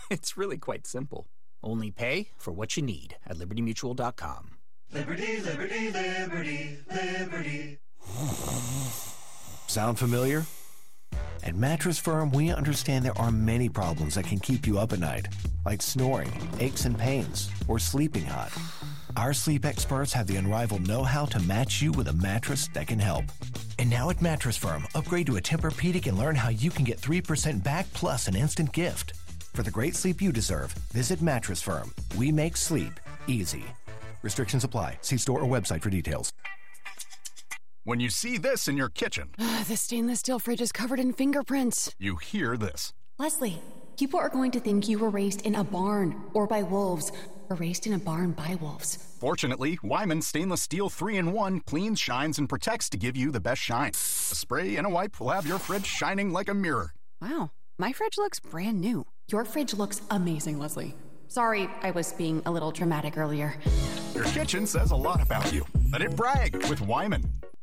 It's really quite simple. Only pay for what you need at LibertyMutual.com. Liberty, liberty, liberty, liberty. Sound familiar? At Mattress Firm, we understand there are many problems that can keep you up at night, like snoring, aches and pains, or sleeping hot. Our sleep experts have the unrivaled know-how to match you with a mattress that can help. And now at Mattress Firm, upgrade to a Tempur-Pedic and learn how you can get 3% back plus an instant gift. For the great sleep you deserve, visit Mattress Firm. We make sleep easy. Restrictions apply. See store or website for details. When you see this in your kitchen, The stainless steel fridge is covered in fingerprints. you hear this. Leslie, people are going to think you were raised in a barn or by wolves, or raised in a barn by wolves. Fortunately, Wyman Stainless Steel 3-in-1 cleans, shines, and protects to give you the best shine. A spray and a wipe will have your fridge shining like a mirror. Wow, my fridge looks brand new. Your fridge looks amazing, Leslie. Sorry, I was being a little dramatic earlier. Your kitchen says a lot about you. Let it brag with Wyman.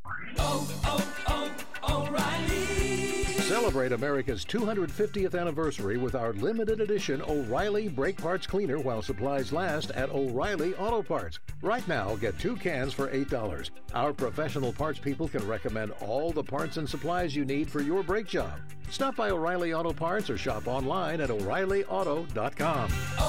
O'Reilly. Celebrate America's 250th anniversary with our limited edition O'Reilly Brake Parts Cleaner while supplies last at O'Reilly Auto Parts. Right now, get 2 cans for $8. Our professional parts people can recommend all the parts and supplies you need for your brake job. Stop by O'Reilly Auto Parts or shop online at O'ReillyAuto.com.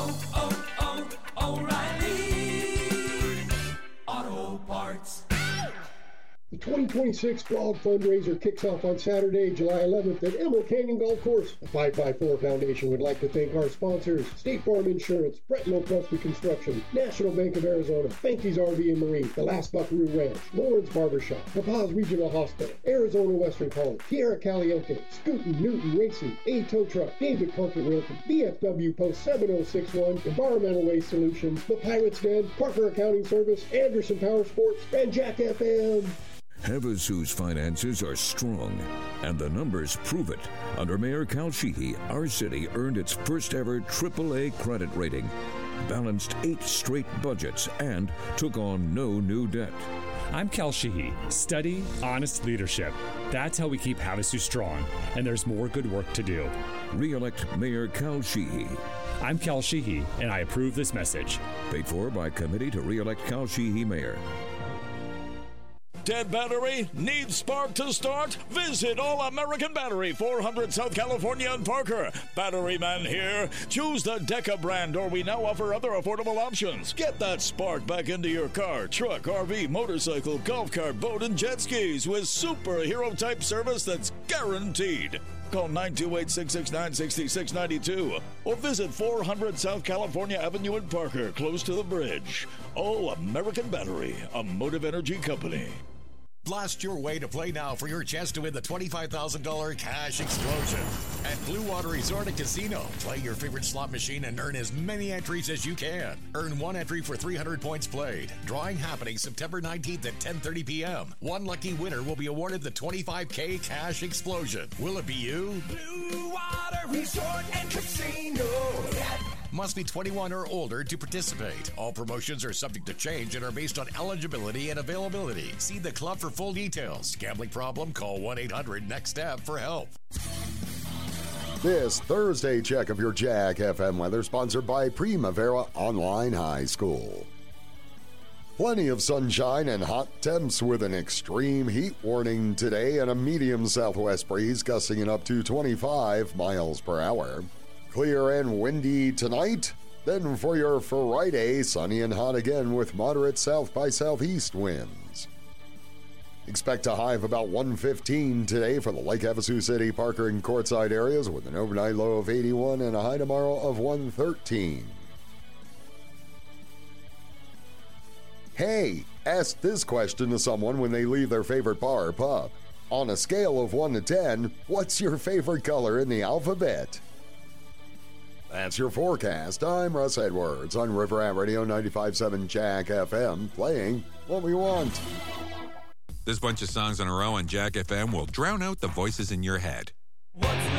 O'Reilly Auto Parts. The 2026 Frog Fundraiser kicks off on Saturday, July 11th at Emerald Canyon Golf Course. The 554 Foundation would like to thank our sponsors, State Farm Insurance, Bretton Presby Construction, National Bank of Arizona, Banky's RV and Marine, The Last Buckaroo Ranch, Lawrence Barbershop, Papa's Regional Hospital, Arizona Western College, Tierra Caliente, Scootin' Newton Racing, A Tow Truck, David Parker Realty, BFW Post 7061, Environmental Waste Solutions, The Pirates Den, Parker Accounting Service, Anderson Power Sports, and Jack FM. Havasu's finances are strong, and the numbers prove it. Under Mayor Cal Sheehy, our city earned its first ever AAA credit rating, balanced 8 straight budgets, and took on no new debt. I'm Cal Sheehy. Steady, honest leadership. That's how we keep Havasu strong, and there's more good work to do. Re-elect Mayor Cal Sheehy. I'm Cal Sheehy, and I approve this message. Paid for by Committee to Re-elect Cal Sheehy Mayor. Dead battery? Needs spark to start? Visit All American Battery, 400 South California and Parker. Battery man here. Choose the Deca brand, or we now offer other affordable options. Get that spark back into your car, truck, RV, motorcycle, golf cart, boat, and jet skis with superhero-type service that's guaranteed. Call 928-669-6692 or visit 400 South California Avenue in Parker, close to the bridge. All American Battery, a Motive Energy company. Blast your way to play now for your chance to win the $25,000 cash explosion at Blue Water Resort and Casino. Play your favorite slot machine and earn as many entries as you can. Earn 1 entry for 300 points played. Drawing happening September 19th at 10:30 p.m. One lucky winner will be awarded the $25K cash explosion. Will it be you? Blue Water Resort and Casino. Must be 21 or older to participate. All promotions are subject to change and are based on eligibility and availability. See the club for full details. Gambling problem? Call 1-800-NEXT-STEP for help. This Thursday check of your Jack FM weather sponsored by Primavera Online High School. Plenty of sunshine and hot temps with an extreme heat warning today and a medium southwest breeze gusting it up to 25 miles per hour. Clear and windy tonight. Then for your Friday, sunny and hot again with moderate south by southeast winds. Expect a high of about 115 today for the Lake Havasu City, Parker, and Quartzsite areas with an overnight low of 81 and a high tomorrow of 113. Hey, ask this question to someone when they leave their favorite bar or pub. On a scale of 1 to 10, what's your favorite color in the alphabet? That's your forecast. I'm Russ Edwards on River Rat Radio 95.7 Jack FM, playing what we want. This bunch of songs in a row on Jack FM will drown out the voices in your head.